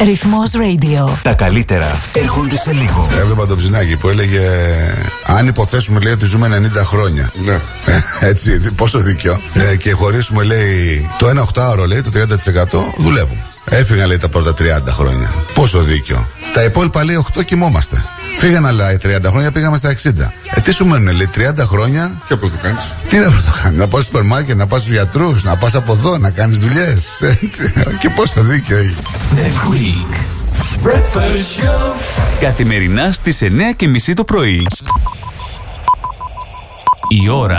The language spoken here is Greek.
Ρυθμός Radio. Τα καλύτερα έρχονται σε λίγο. Έβλεπα το Ψινάκι που έλεγε, αν υποθέσουμε, λέει, ότι ζούμε 90 χρόνια. Ναι. Έτσι, πόσο δίκιο. Και χωρίσουμε, λέει, το 1 οχτάωρο, λέει, το 30% δουλεύουν. Έφυγαν, λέει, τα πρώτα 30 χρόνια. Πόσο δίκιο. Τα υπόλοιπα, λέει, 8 κοιμόμαστε. Φύγαν άλλα 30 χρόνια, πήγαμε στα 60. Τι σου μένουν, λέει, 30 χρόνια. Και αυτό το κάνεις. Τι να το κάνει, να πας στο σούπερ μάρκετ, να πας στους γιατρούς, να πας από εδώ, να κάνεις δουλειές. Και πόσο δίκιο έχει. The Greek Breakfast Show. Καθημερινά στις 9:30 το πρωί. Η ώρα